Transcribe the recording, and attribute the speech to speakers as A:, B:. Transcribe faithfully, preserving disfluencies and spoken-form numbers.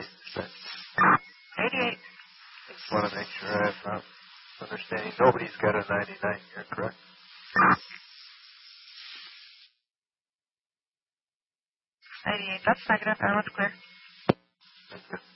A: percent.
B: eighty-eight.
A: Just want to make sure I'm not understanding. Nobody's got a ninety-nine here, correct?
B: eighty-eight. That's negative. Everyone's clear.
A: Thank you.